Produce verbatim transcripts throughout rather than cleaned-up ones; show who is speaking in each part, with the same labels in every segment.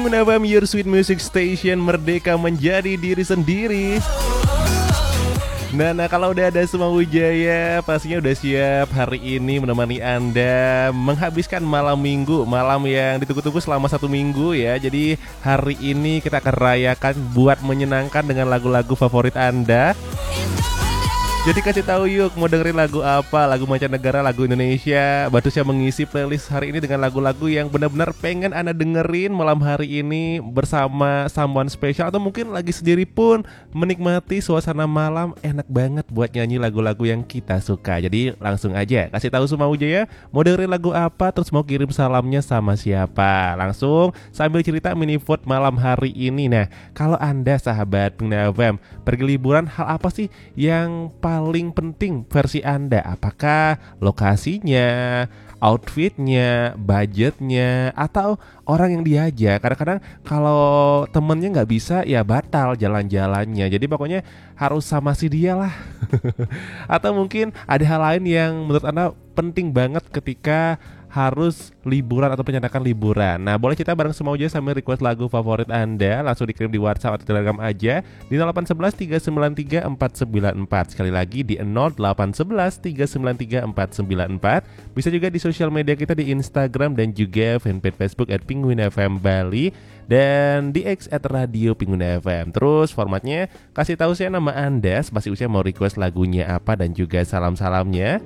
Speaker 1: Pengguna F M, Your Sweet Music Station, merdeka menjadi diri sendiri. Nah, nah kalau udah ada semua Wijaya, pastinya udah siap hari ini menemani Anda menghabiskan malam minggu, malam yang ditunggu-tunggu selama satu minggu ya. Jadi hari ini kita akan rayakan buat menyenangkan dengan lagu-lagu favorit Anda. Jadi kasih tahu yuk, mau dengerin lagu apa, lagu mancanegara, lagu Indonesia. Batu siap mengisi playlist hari ini dengan lagu-lagu yang benar-benar pengen Anda dengerin malam hari ini bersama someone special, atau mungkin lagi sendiri pun menikmati suasana malam. Enak banget buat nyanyi lagu-lagu yang kita suka. Jadi langsung aja kasih tahu semua Wijaya mau dengerin lagu apa, terus mau kirim salamnya sama siapa. Langsung sambil cerita mini vote malam hari ini. Nah, kalau Anda sahabat Pengguna F M pergi liburan, hal apa sih yang paling penting versi Anda? Apakah lokasinya, outfitnya, budgetnya, atau orang yang diajak? Kadang-kadang kalau temennya nggak bisa, ya batal jalan-jalannya. Jadi pokoknya harus sama si dia lah. Atau mungkin ada hal lain yang menurut Anda penting banget ketika harus liburan atau penyanakan liburan. Nah, boleh kita bareng semua aja sambil request lagu favorit Anda. Langsung dikirim di WhatsApp atau Telegram aja di nol delapan satu satu tiga sembilan tiga empat sembilan empat. Sekali lagi di nol delapan satu satu tiga sembilan tiga empat sembilan empat. Bisa juga di sosial media kita di Instagram dan juga fanpage Facebook at Pengguna F M Bali dan di X at Radio Pengguna F M. Terus formatnya kasih tahu saya nama Anda, spasi usia, mau request lagunya apa, dan juga salam-salamnya.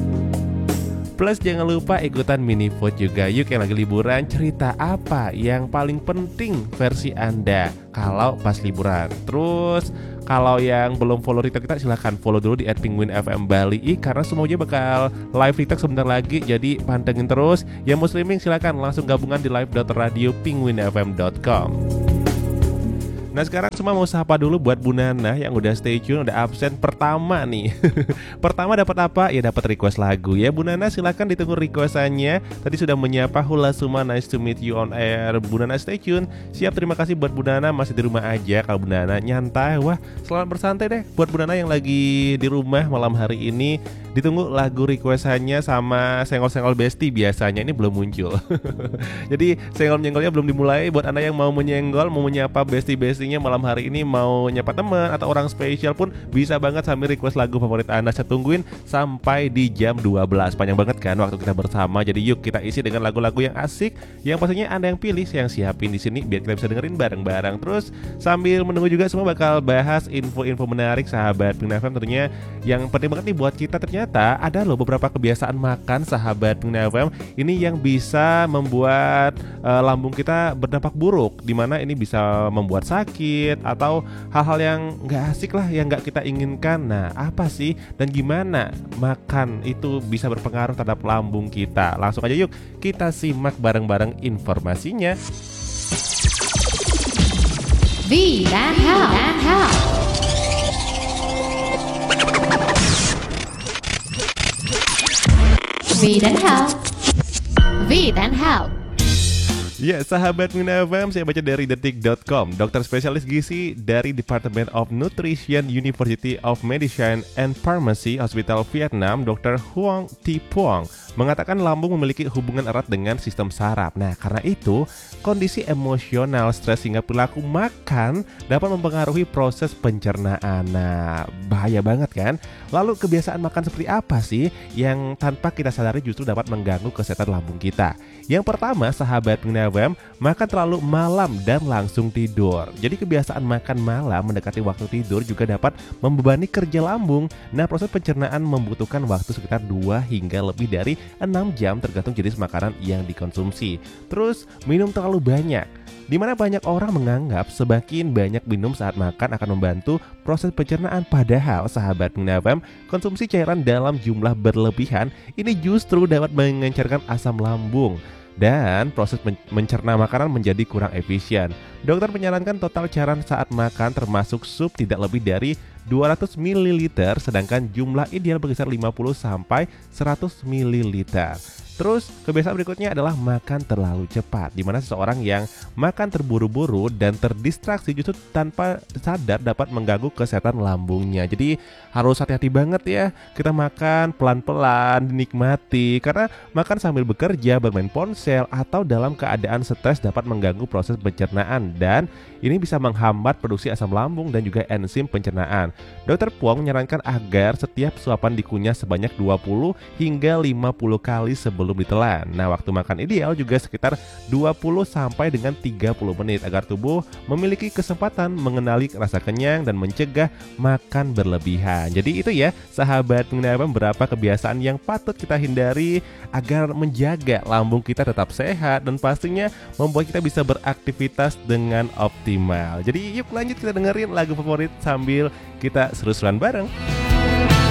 Speaker 1: Plus jangan lupa ikutan mini vote juga yuk, yang lagi liburan, cerita apa yang paling penting versi Anda kalau pas liburan. Terus kalau yang belum follow TikTok kita, silahkan follow dulu di at penguin f m bali, karena semuanya bakal live TikTok sebentar lagi. Jadi pantengin terus. Yang mau streaming silahkan langsung gabungan di live dot radio penguin f m dot com. Nah, sekarang cuma mau sapa dulu buat Bu Nana yang udah stay tune, udah absen pertama nih. Pertama dapat apa? Ya dapat request lagu ya. Bu Nana silakan ditunggu requestannya. Tadi sudah menyapa Hula Suma, nice to meet you on air. Bu Nana stay tune. Siap, terima kasih buat Bu Nana, masih di rumah aja. Kalau Bu Nana nyantai, wah selamat bersantai deh. Buat Bu Nana yang lagi di rumah malam hari ini, ditunggu lagu requestannya sama senggol-senggol besti. Biasanya ini belum muncul. Jadi senggol-nyenggolnya belum dimulai. Buat Anda yang mau menyenggol, mau menyapa besti-besti malam hari ini, mau nyapa teman atau orang spesial pun bisa banget sambil request lagu favorit Anda. Saya tungguin sampai di jam dua belas. Panjang banget kan waktu kita bersama. Jadi yuk kita isi dengan lagu-lagu yang asik, yang pastinya Anda yang pilih, yang siapin di sini biar kita bisa dengerin bareng-bareng. Terus sambil menunggu juga semua bakal bahas info-info menarik sahabat Pengguna F M tentunya. Yang penting banget nih buat kita, ternyata ada loh beberapa kebiasaan makan sahabat Pengguna F M ini yang bisa membuat uh, lambung kita berdampak buruk, dimana ini bisa membuat sakit atau hal-hal yang nggak asik lah, yang nggak kita inginkan. Nah, apa sih dan gimana makan itu bisa berpengaruh terhadap lambung kita? Langsung aja yuk kita simak bareng-bareng informasinya.
Speaker 2: V dan Health. V dan Health. V dan Health.
Speaker 1: Ya, sahabat Pengguna F M, saya baca dari detik dot com. Dokter spesialis gizi dari Department of Nutrition University of Medicine and Pharmacy Hospital Vietnam, Dokter Huong Thi Puong, mengatakan lambung memiliki hubungan erat dengan sistem saraf. Nah, karena itu kondisi emosional, stres hingga perilaku makan dapat mempengaruhi proses pencernaan. Nah, bahaya banget kan? Lalu kebiasaan makan seperti apa sih yang tanpa kita sadari justru dapat mengganggu kesehatan lambung kita? Yang pertama, sahabat Pengguna F M, makan terlalu malam dan langsung tidur. Jadi kebiasaan makan malam mendekati waktu tidur juga dapat membebani kerja lambung. Nah, proses pencernaan membutuhkan waktu sekitar dua hingga lebih dari enam jam tergantung jenis makanan yang dikonsumsi. Terus, minum terlalu banyak. Di mana banyak orang menganggap semakin banyak minum saat makan akan membantu proses pencernaan, padahal sahabat Pengguna F M, konsumsi cairan dalam jumlah berlebihan ini justru dapat mengencerkan asam lambung dan proses mencerna makanan menjadi kurang efisien. Dokter menyarankan total cairan saat makan termasuk sup tidak lebih dari dua ratus mililiter, sedangkan jumlah ideal berkisar lima puluh sampai seratus mililiter. Terus kebiasaan berikutnya adalah makan terlalu cepat, di mana seseorang yang makan terburu-buru dan terdistraksi justru tanpa sadar dapat mengganggu kesehatan lambungnya. Jadi harus hati-hati banget ya, kita makan pelan-pelan, dinikmati, karena makan sambil bekerja, bermain ponsel, atau dalam keadaan stres dapat mengganggu proses pencernaan dan ini bisa menghambat produksi asam lambung dan juga enzim pencernaan. Dokter Puang menyarankan agar setiap suapan dikunyah sebanyak dua puluh hingga lima puluh kali sebelum ditelan. Nah, waktu makan ideal juga sekitar dua puluh sampai dengan tiga puluh menit agar tubuh memiliki kesempatan mengenali rasa kenyang dan mencegah makan berlebihan. Jadi itu ya, sahabat mengenai beberapa kebiasaan yang patut kita hindari agar menjaga lambung kita tetap sehat dan pastinya membuat kita bisa beraktivitas dengan optimal. Jadi yuk lanjut kita dengerin lagu favorit sambil kita seru-seruan bareng.